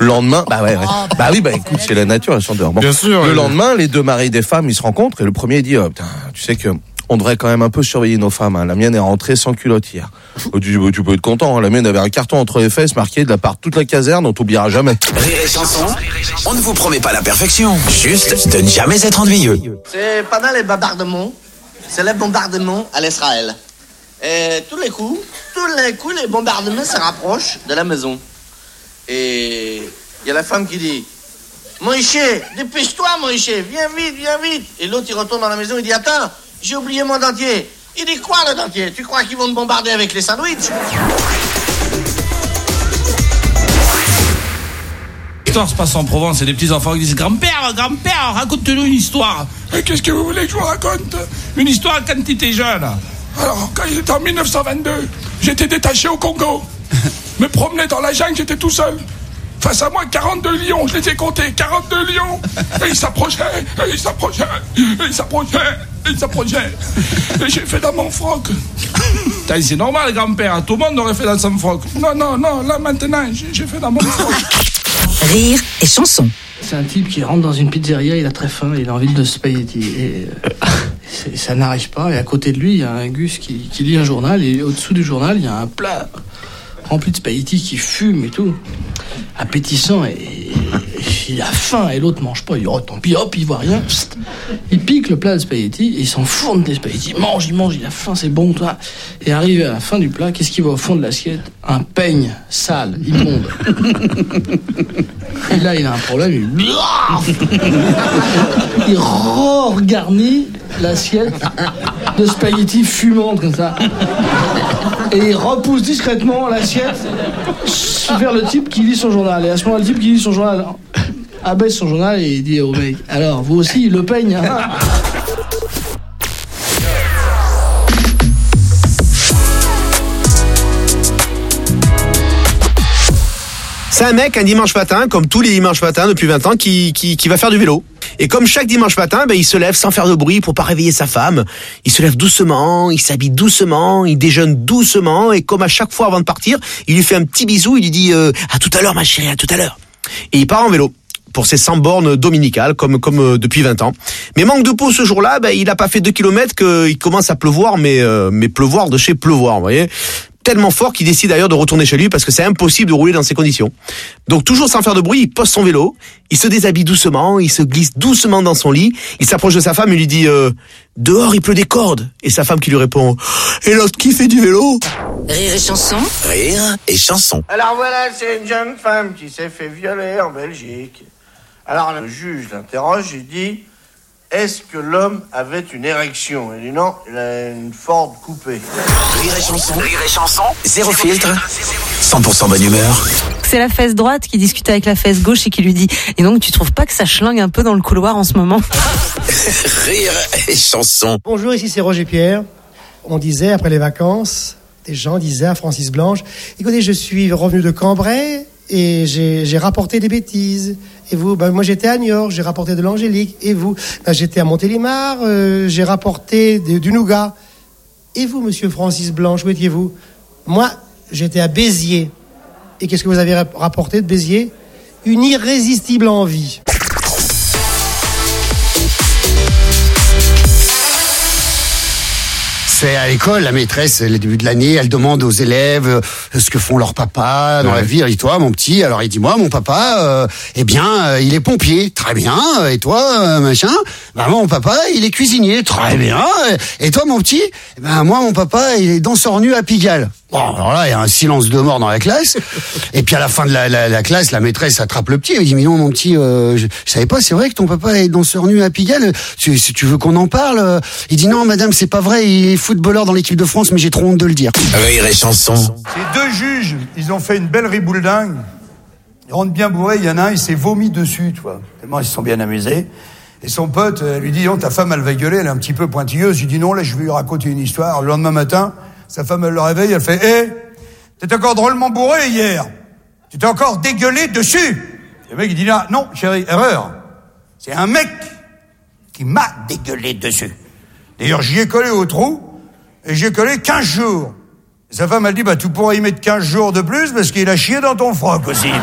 Le lendemain, écoute, c'est la nature, le chanteur. Bon, bien sûr. Le lendemain, les deux maris des femmes, ils se rencontrent et le premier dit, putain, tu sais que on devrait quand même un peu surveiller nos femmes. Hein. La mienne est rentrée sans culotte hier. Tu peux être content. Hein. La mienne avait un carton entre les fesses marqué de la part de toute la caserne. On t'oubliera jamais. Rire et chanson, on ne vous promet pas la perfection, juste de ne jamais être ennuyeux. C'est pendant les bombardements, c'est les bombardements à l'Israël. Et tous les coups, les bombardements se rapprochent de la maison. Et il y a la femme qui dit, Moïse, dépêche-toi Moïse, viens vite. Et l'autre il retourne dans la maison, il dit, attends, j'ai oublié mon dentier. Il dit, quoi le dentier? Tu crois qu'ils vont te bombarder avec les sandwichs? L'histoire se passe en Provence et des petits enfants qui disent grand-père, raconte-nous une histoire. Et qu'est-ce que vous voulez que je vous raconte? Une histoire quand tu étais jeune. Alors, quand il était en 1922, j'étais détaché au Congo. Me promenais dans la jungle, j'étais tout seul. Face à moi, 42 lions, je les ai comptés, 42 lions. Et ils s'approchaient. Et j'ai fait dans mon froc. C'est normal, grand-père, tout le monde aurait fait dans son froc. Non, là maintenant, j'ai fait dans mon froc. Rire et chanson. C'est un type qui rentre dans une pizzeria, il a très faim, il a envie de spaghetti. Et ça n'arrive pas. Et à côté de lui, il y a un Gus qui lit un journal. Et au-dessous du journal, il y a un plat rempli de spaghetti qui fume et tout. Appétissant. Et il a faim. Et l'autre mange pas. Il dit, oh, tant pis, hop, il voit rien. Psst. Il pique le plat de spaghetti et il s'enfourne des spaghettis. Il mange, il a faim, c'est bon, toi. Et arrivé à la fin du plat, qu'est-ce qu'il voit au fond de l'assiette? Un peigne sale, immonde. Et là, il a un problème, il regarnit l'assiette de spaghettis fumantes comme ça. Et il repousse discrètement l'assiette vers le type qui lit son journal. Et à ce moment-là, le type qui lit son journal abaisse son journal et il dit au mec, alors, vous aussi, le peigne, hein? C'est un mec, un dimanche matin, comme tous les dimanches matins depuis 20 ans, qui va faire du vélo. Et comme chaque dimanche matin, il se lève sans faire de bruit pour pas réveiller sa femme. Il se lève doucement, il s'habille doucement, il déjeune doucement. Et comme à chaque fois avant de partir, il lui fait un petit bisou, il lui dit à tout à l'heure ma chérie, à tout à l'heure. Et il part en vélo pour ses 100 bornes dominicales, comme depuis 20 ans. Mais manque de peau ce jour-là, il a pas fait 2 kilomètres qu'il commence à pleuvoir, mais pleuvoir de chez pleuvoir, vous voyez. Tellement fort qu'il décide d'ailleurs de retourner chez lui parce que c'est impossible de rouler dans ces conditions. Donc toujours sans faire de bruit, il pose son vélo, il se déshabille doucement, il se glisse doucement dans son lit, il s'approche de sa femme et lui dit dehors il pleut des cordes. Et sa femme qui lui répond et l'autre qui fait du vélo? Rire et chanson. Rire et chanson. Alors voilà, c'est une jeune femme qui s'est fait violer en Belgique. Alors le juge l'interroge, il dit, est-ce que l'homme avait une érection? Il dit non, il a une Ford coupée. Rire et chanson. Zéro filtre. 100% bonne humeur. C'est la fesse droite qui discute avec la fesse gauche et qui lui dit, et donc tu trouves pas que ça schlingue un peu dans le couloir en ce moment? Rire et chanson. Bonjour, ici c'est Roger Pierre. On disait après les vacances, des gens disaient à Francis Blanche, écoutez, je suis revenu de Cambrai et j'ai rapporté des bêtises. Et vous? Moi j'étais à Niort, j'ai rapporté de l'angélique. Et vous? J'étais à Montélimar, j'ai rapporté du nougat. Et vous, monsieur Francis Blanche, où étiez-vous? Moi, j'étais à Béziers. Et qu'est-ce que vous avez rapporté de Béziers? Une irrésistible envie. C'est à l'école, la maîtresse, le début de l'année, elle demande aux élèves ce que font leurs papas dans la vie. Elle dit, toi, mon petit, alors il dit, moi, mon papa, il est pompier. Très bien. Et toi, machin? Mon papa, il est cuisinier. Très bien. Et toi, mon petit? Moi, mon papa, il est danseur nu à Pigalle. Bon, alors là, il y a un silence de mort dans la classe. Et puis à la fin de la classe, la maîtresse attrape le petit. Elle dit, mais non, mon petit, je savais pas, c'est vrai que ton papa est danseur nu à Pigalle. Si tu veux qu'on en parle? Il dit, non, madame, c'est pas vrai, il est footballeur dans l'équipe de France, mais j'ai trop honte de le dire. Rire et chanson. Ces deux juges, ils ont fait une belle ribouledingue. Ils rentrent bien bourrés, il y en a un, il s'est vomi dessus, tu vois. Tellement ils se sont bien amusés. Et son pote lui dit, non, ta femme, elle va gueuler, elle est un petit peu pointilleuse. Il dit, non, là, je vais lui raconter une histoire. Le lendemain matin, sa femme, elle le réveille, elle fait, t'étais encore drôlement bourré hier. Tu t'es encore dégueulé dessus. Et le mec, il dit, là, non, chérie, erreur. C'est un mec qui m'a dégueulé dessus. D'ailleurs, j'y ai collé au trou, et j'y ai collé 15 jours. Et sa femme, elle dit, tu pourrais y mettre 15 jours de plus, parce qu'il a chié dans ton froc aussi.